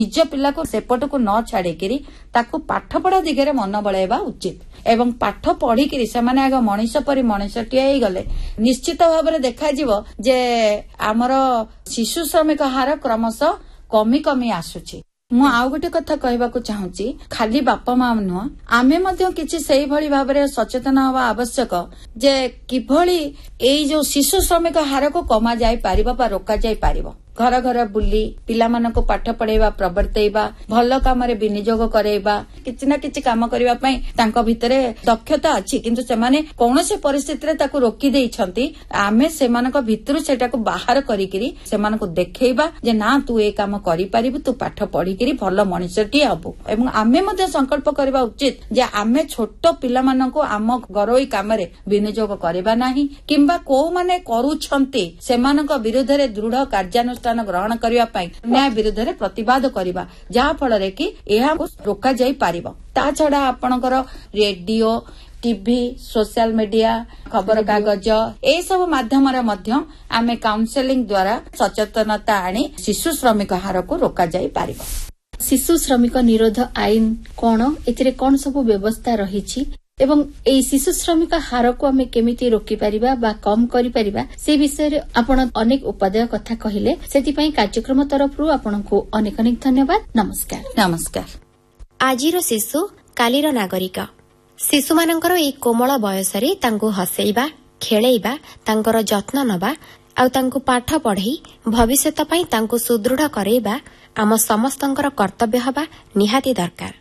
निज पिला को सेपट को न छाड़िकी ताकू पाठ पढ़ा दिगरे मन बलैबा उचित एवं पाठ पढ़िकी से आग मनीष परी मनीषटीए गले निश्चित भाव में देखा जे आमर शिशु श्रमिक हार क्रमशः कमी कमी आसुची। मु आउ गोटे कथा कहबाकू चाहूची खाली बापा माँ नुह आमे मध्य किछि सेही भली भाबरे सचेतन हवा आवश्यक जे किभली एई जो शिशु श्रमिक हार को कमा जाई पारिबा बा रोका जाई पारिबो। घर घर बुली पिला मानको पाठ पढ़ेबा प्रवर्तेबा भल काम रे विनियोग करेबा किछि ना किछि काम करिबा पई तांको भितरे दक्षता अछि किंतु सेमाने कोनोसे परिस्थिति रे ताकू रोकी देइछंती। आमे सेमानको भितरु सेटाको बाहर करिकिरी सेमानको देखैबा जे ना तू ए काम करि पारिबु तू पाठ पढ़िकिरी भल मनुष्यटी हबु एवं आमे मध्ये संकल्प करबा उचित जे आमे छोट पिला मानको आम घरोई काम रे विनियोग करबा नाही किंबा को माने करूछंती सेमानको विरोध रे दृढ़ कार्यानुष्ठान ग्रहण करिबा पई न्याय विरुद्ध रे प्रतिवाद करिबा जहा फल कि एहा रोका जाई पारिबो। ता छडा आपणकर रेडियो टीवी सोशल मीडिया खबर कागज ए सब माध्यम रे मध्य आमे काउंसलिंग द्वारा सचेतनता आनी शिशु श्रमिक हार को रोका जाई पारिबो। शिशु श्रमिक निरोध आईन कोन एथिरे कोन सब व्यवस्था रहिछि एवं एई शिशु श्रमिक हार को आमे केमिति रोकी परिबा बा कम करि परिबा से विषय रे आपण अनेक उपादेय कथा कहिले सेति पई कार्यक्रम तरफरु आपनको अनेक अनेक धन्यवाद। नमस्कार। नमस्कार। आजिर शिशु कालीर नागरिक शिशु मानकर एई कोमल बयस रे तांको हसेइबा खेळेइबा तांकर जत्न नबा आ तांको पाठ पढै भविष्यत पई तांको सुदृढ करेइबा आम समस्तंकर कर्तव्य हबा निहाती दरकार।